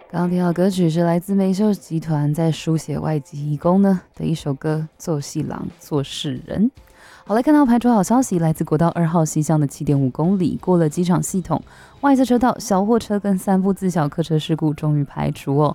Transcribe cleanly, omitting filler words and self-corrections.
刚刚听到歌曲是来自美秀集团在书写外籍移工呢的一首歌《做戏郎做事人》。好，来看到排除好消息，来自国道2号西向的7.5公里过了机场系统，外侧车道小货车跟3部自小客车事故终于排除哦。